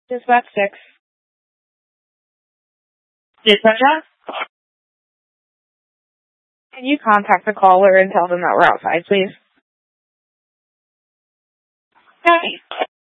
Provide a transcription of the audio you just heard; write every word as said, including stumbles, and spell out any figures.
Dispatch six. Dispatch? Can you contact the caller and tell them that we're outside, please? Okay.